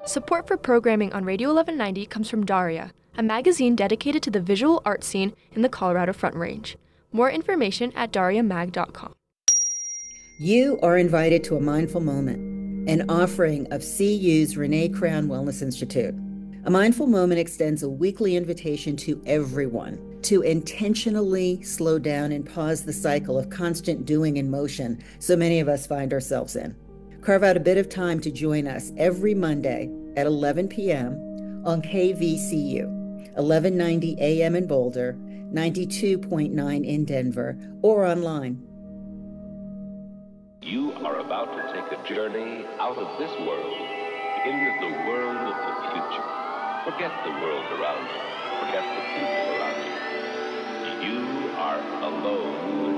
Support for programming on Radio 1190 comes from Daria, a magazine dedicated to the visual art scene in the Colorado Front Range. More information at dariamag.com. You are invited to a mindful moment, an offering of CU's Renee Crown Wellness Institute. A mindful moment extends a weekly invitation to everyone to intentionally slow down and pause the cycle of constant doing and motion so many of us find ourselves in. Carve out a bit of time to join us every Monday at 11 p.m. on KVCU, 1190 AM in Boulder, 92.9 in Denver, or online. You are about to take a journey out of this world into the world of the future. Forget the world around you. Forget the people around you. You are alone